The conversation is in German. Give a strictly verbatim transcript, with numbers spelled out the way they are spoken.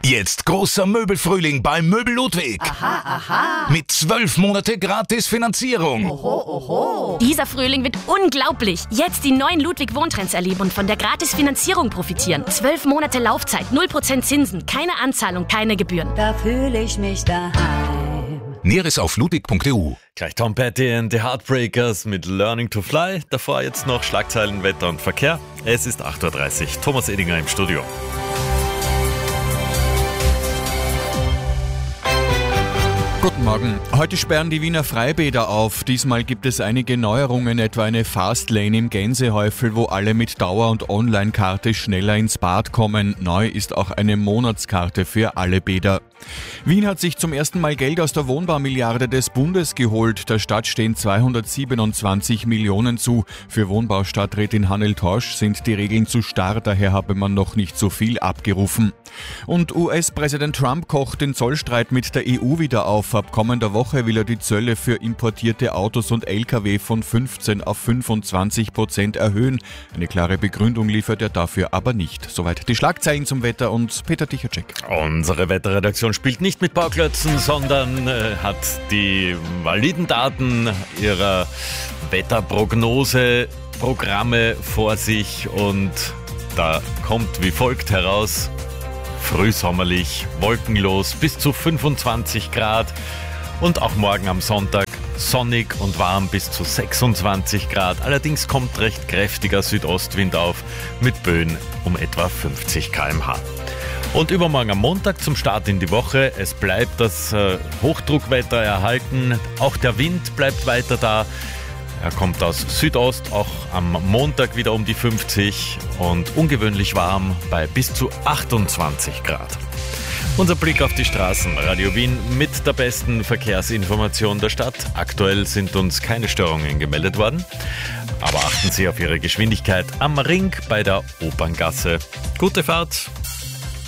Jetzt großer Möbelfrühling bei Möbel Ludwig. Aha, aha. Mit zwölf Monate gratis Finanzierung. Oho, oho. Dieser Frühling wird unglaublich. Jetzt die neuen Ludwig Wohntrends erleben und von der gratis Finanzierung profitieren. Zwölf Monate Laufzeit, null Prozent Zinsen, keine Anzahlung, keine Gebühren. Da fühle ich mich daheim. Näheres auf ludwig punkt e u. Gleich Tom Petty and the Heartbreakers mit Learning to Fly. Davor jetzt noch Schlagzeilen, Wetter und Verkehr. Es ist acht Uhr dreißig. Thomas Edinger im Studio. Guten Morgen. Heute sperren die Wiener Freibäder auf. Diesmal gibt es einige Neuerungen, etwa eine Fastlane im Gänsehäufel, wo alle mit Dauer- und Online-Karte schneller ins Bad kommen. Neu ist auch eine Monatskarte für alle Bäder. Wien hat sich zum ersten Mal Geld aus der Wohnbaumilliarde des Bundes geholt. Der Stadt stehen zweihundertsiebenundzwanzig Millionen zu. Für Wohnbaustadträtin Hannel Torsch sind die Regeln zu starr, daher habe man noch nicht so viel abgerufen. Und U S-Präsident Trump kocht den Zollstreit mit der E U wieder auf. Ab kommender Woche will er die Zölle für importierte Autos und L K W von fünfzehn auf fünfundzwanzig Prozent erhöhen. Eine klare Begründung liefert er dafür aber nicht. Soweit die Schlagzeilen zum Wetter und Peter Tichacek. Unsere Wetterredaktion spielt nicht mit Bauklötzen, sondern äh, hat die validen Daten ihrer Wetterprognoseprogramme vor sich und da kommt wie folgt heraus: frühsommerlich, wolkenlos, bis zu fünfundzwanzig Grad und auch morgen am Sonntag sonnig und warm bis zu sechsundzwanzig Grad. Allerdings kommt recht kräftiger Südostwind auf mit Böen um etwa fünfzig Kilometer pro Stunde. Und übermorgen am Montag zum Start in die Woche. Es bleibt das äh, Hochdruckwetter erhalten. Auch der Wind bleibt weiter da. Er kommt aus Südost, auch am Montag wieder um die fünfzig und ungewöhnlich warm bei bis zu achtundzwanzig Grad. Unser Blick auf die Straßen. Radio Wien mit der besten Verkehrsinformation der Stadt. Aktuell sind uns keine Störungen gemeldet worden. Aber achten Sie auf Ihre Geschwindigkeit am Ring bei der Operngasse. Gute Fahrt!